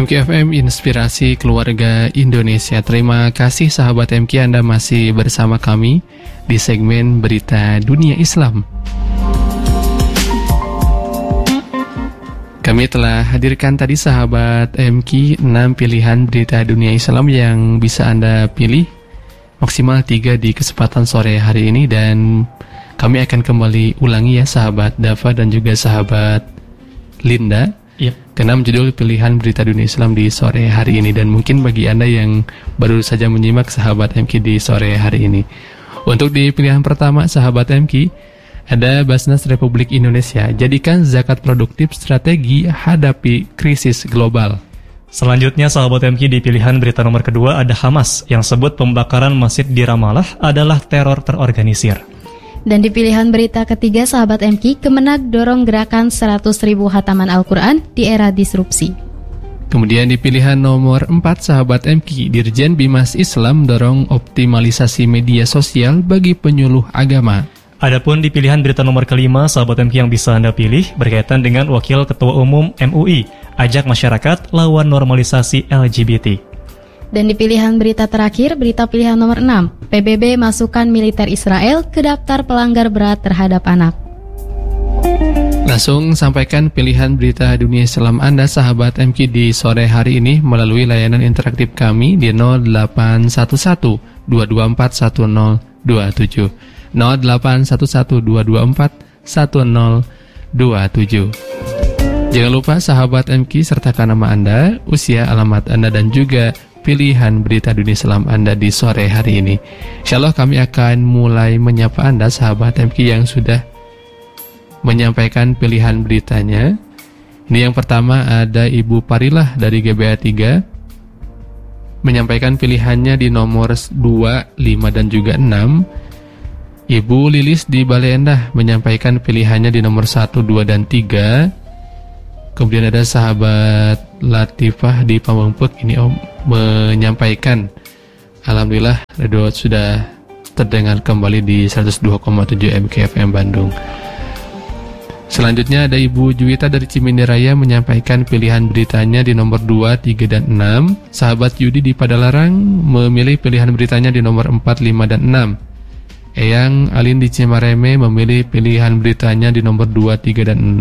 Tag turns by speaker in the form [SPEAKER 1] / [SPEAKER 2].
[SPEAKER 1] MKFM Inspirasi Keluarga Indonesia. Terima kasih sahabat MK, Anda masih bersama kami di segmen Berita Dunia Islam. Kami telah hadirkan tadi sahabat MK 6 pilihan berita dunia Islam yang bisa Anda pilih maksimal 3 di kesempatan sore hari ini, dan kami akan kembali ulangi ya sahabat Dava dan juga sahabat Linda. Ke-6 judul pilihan berita dunia Islam di sore hari ini. Dan mungkin bagi Anda yang baru saja menyimak sahabat MK di sore hari ini, untuk di pilihan pertama sahabat MK ada Basnas Republik Indonesia, jadikan zakat produktif strategi hadapi krisis global.
[SPEAKER 2] Selanjutnya sahabat MK di pilihan berita nomor kedua ada Hamas yang sebut pembakaran masjid di Ramallah adalah teror terorganisir.
[SPEAKER 3] Dan di pilihan berita ketiga sahabat MK, Kemenag dorong gerakan 100.000 hataman Al-Quran di era disrupsi.
[SPEAKER 1] Kemudian di pilihan nomor 4 sahabat MK, Dirjen Bimas Islam dorong optimalisasi media sosial bagi penyuluh agama.
[SPEAKER 2] Adapun di pilihan berita nomor kelima sahabat MK yang bisa Anda pilih berkaitan dengan Wakil Ketua Umum MUI, ajak masyarakat lawan normalisasi LGBT.
[SPEAKER 3] Dan di pilihan berita terakhir, berita pilihan nomor 6, PBB masukkan militer Israel ke daftar pelanggar berat terhadap anak.
[SPEAKER 1] Langsung sampaikan pilihan berita dunia Islam Anda sahabat MK di sore hari ini melalui layanan interaktif kami di 0811 224 1027 0811 224 1027. Jangan lupa sahabat MK sertakan nama Anda, usia, alamat Anda, dan juga pilihan berita dunia Islam Anda di sore hari ini. Insyaallah kami akan mulai menyapa Anda sahabat MK yang sudah menyampaikan pilihan beritanya. Ini yang pertama ada Ibu Parilah dari GBA 3 menyampaikan pilihannya di nomor 2, 5 dan juga 6. Ibu Lilis di Bale Endah menyampaikan pilihannya di nomor 1, 2 dan 3. Kemudian ada sahabat Latifah di Pamengpek ini menyampaikan alhamdulillah radio sudah terdengar kembali di 102,7 MKFM Bandung. Selanjutnya ada Ibu Juwita dari Cimindi Raya menyampaikan pilihan beritanya di nomor 2, 3 dan 6. Sahabat Yudi di Padalarang memilih pilihan beritanya di nomor 4, 5 dan 6. Eyang Alin di Cimareme memilih pilihan beritanya di nomor 2, 3 dan 6.